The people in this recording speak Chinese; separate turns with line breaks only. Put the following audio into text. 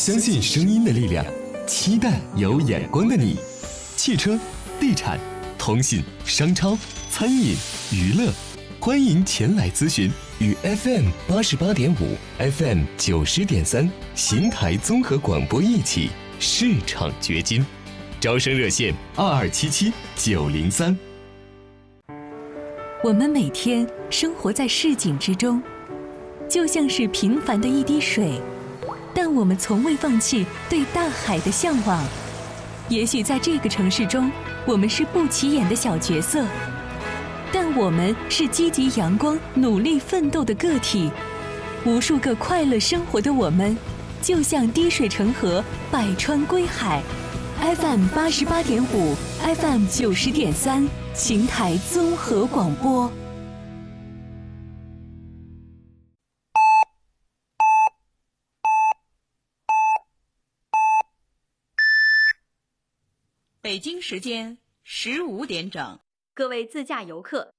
相信声音的力量，期待有眼光的你。汽车、地产、通信、商超、餐饮、娱乐，欢迎前来咨询，与 FM88.5、FM90.3邢台综合广播一起市场掘金。招生热线2277-903。
我们每天生活在市井之中，就像是平凡的一滴水，但我们从未放弃对大海的向往。也许在这个城市中，我们是不起眼的小角色，但我们是积极阳光、努力奋斗的个体。无数个快乐生活的我们，就像滴水成河，百川归海。FM88.5、FM90.3，邢台综合广播。
北京时间15点整，
各位自驾游客，